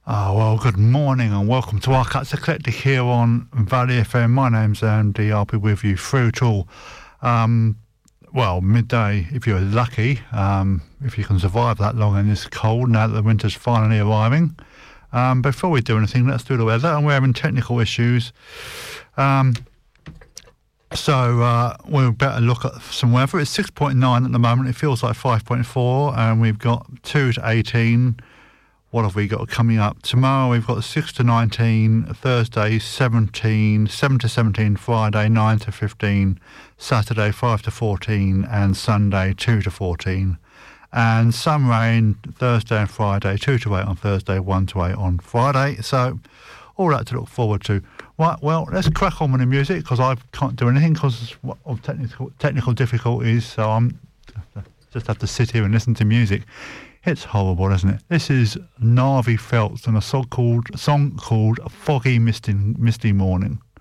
Oh, well, good morning and welcome to Our Cuts Eclectic here on Valley FM. My name's Andy. I'll be with you through till, midday if you're lucky, if you can survive that long in this cold now that the winter's finally arriving. Before we do anything, let's do the weather, and we're having technical issues. So we'll better look at some weather. It's 6.9 at the moment. It feels like 5.4, and we've got 2 to 18. What have we got coming up? Tomorrow we've got 6 to 19, Thursday 17, 7 to 17, Friday 9 to 15, Saturday 5 to 14, and Sunday 2 to 14. And some rain Thursday and Friday, 2 to 8 on Thursday, 1 to 8 on Friday. So all that to look forward to. Right, well, let's crack on with the music because I can't do anything because of technical difficulties. So I'm just have to sit here and listen to music. It's horrible, isn't it? This is Narvi Felts and a song called Foggy Misty Morning.